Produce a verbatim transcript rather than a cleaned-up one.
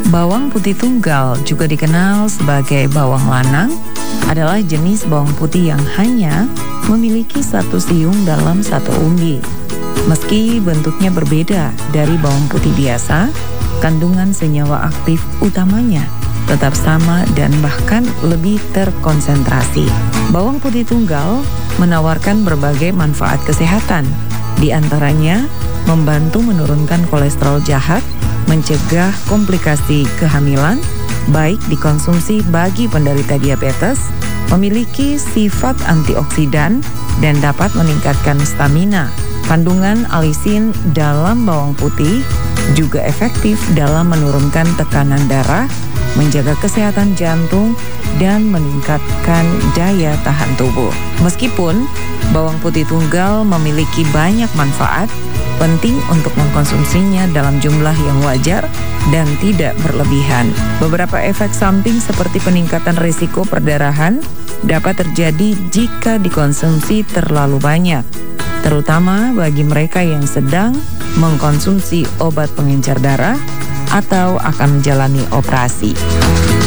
Bawang putih tunggal, juga dikenal sebagai bawang lanang, adalah jenis bawang putih yang hanya memiliki satu siung dalam satu umbi. Meski bentuknya berbeda dari bawang putih biasa, kandungan senyawa aktif utamanya tetap sama dan bahkan lebih terkonsentrasi. Bawang putih tunggal menawarkan berbagai manfaat kesehatan, di antaranya membantu menurunkan kolesterol jahat, mencegah komplikasi kehamilan, baik dikonsumsi bagi penderita diabetes, memiliki sifat antioksidan, dan dapat meningkatkan stamina. Kandungan alisin dalam bawang putih juga efektif dalam menurunkan tekanan darah, menjaga kesehatan jantung, dan meningkatkan daya tahan tubuh. Meskipun bawang putih tunggal memiliki banyak manfaat, penting untuk mengkonsumsinya dalam jumlah yang wajar dan tidak berlebihan. Beberapa efek samping seperti peningkatan risiko perdarahan dapat terjadi jika dikonsumsi terlalu banyak, terutama bagi mereka yang sedang mengkonsumsi obat pengencer darah atau akan menjalani operasi.